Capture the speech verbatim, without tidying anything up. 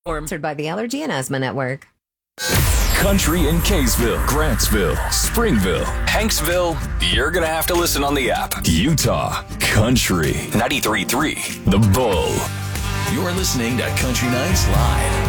Sponsored by the Allergy and Asthma Network. Country in Kaysville, Grantsville, Springville, Hanksville. You're going to have to listen on the app. Utah Country ninety-three point three The Bull. You're listening to Country Nights Live.